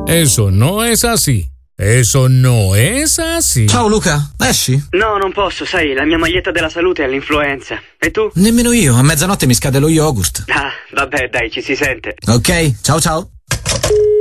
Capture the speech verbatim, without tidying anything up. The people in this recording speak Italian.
Eso no es así. Eso no es así. Ciao Luca, esci? No, non posso, sai, la mia maglietta della salute è all'influenza. E tu? Nemmeno io, a mezzanotte mi scade lo yogurt. Ah, vabbè, dai, ci si sente. Ok, ciao ciao.